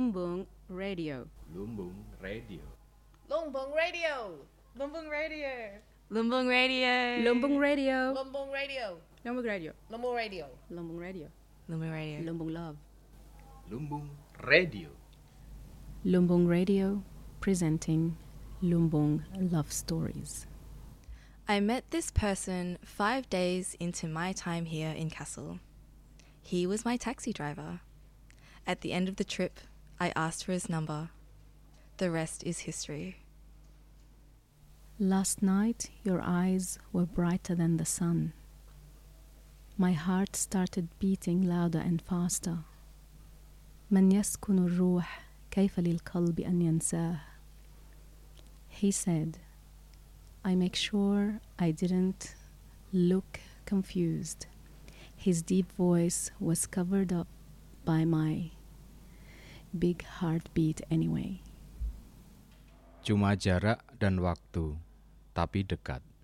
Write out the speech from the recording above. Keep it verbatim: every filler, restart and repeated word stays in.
Lumbung Radio. Lumbung Radio. Lumbung Radio. Lumbung Radio. Lumbung Radio. Lumbung Radio. Lumbung Radio. Lumbung Radio. Lumbung Radio. Lumbung Radio. Lumbung Radio. Lumbung Love. Lumbung Radio. Lumbung Radio presenting Lumbung Love Stories. I met this person five days into my time here in Kassel. He was my taxi driver. At the end of the trip, I asked for his number. The rest is history. Last night, your eyes were brighter than the sun. My heart started beating louder and faster. من يسكن الروح كيف للقلب أن ينساه. He said, I make sure I didn't look confused. His deep voice was covered up by my big heartbeat anyway. Cuma jarak dan waktu, tapi dekat.